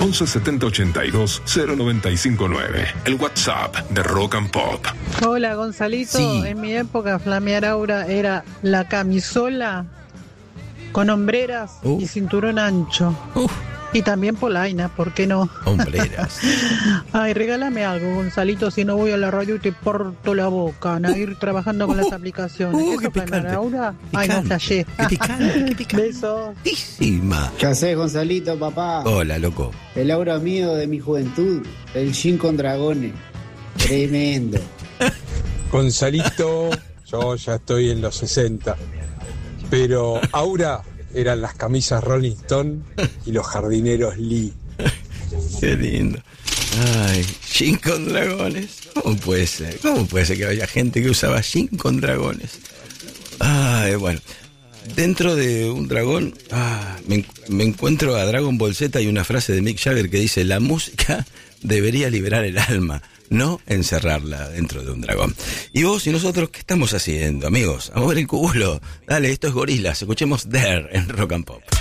11 70 82 0959. El WhatsApp de Rock and Pop. Hola, Gonzalito. Sí. En mi época, flamear aura era la camisola con hombreras y cinturón ancho. Y también polaina, ¿por qué no? Hombreras. Ay, regálame algo, Gonzalito, si no voy a la radio y te porto la boca. A ir trabajando con las aplicaciones. ¿Eso flamear aura? Ay, no flashé. Qué picante. Besos. ¿Qué haces, Gonzalito, papá? Hola, loco. El aura mío de mi juventud, el Gin con dragones. Tremendo. Gonzalito, yo ya estoy en los 60, pero aura eran las camisas Rolling Stone y los jardineros Lee. Qué lindo. Ay, jean con dragones. ¿Cómo puede ser? ¿Cómo puede ser que haya gente que usaba jean con dragones? Ay, bueno. Dentro de un dragón, me encuentro a Dragon Ball Z y una frase de Mick Jagger que dice: la música debería liberar el alma, no encerrarla dentro de un dragón. Y vos y nosotros, ¿qué estamos haciendo, amigos? A mover el culo. Dale, esto es Gorillaz. Escuchemos There en Rock and Pop.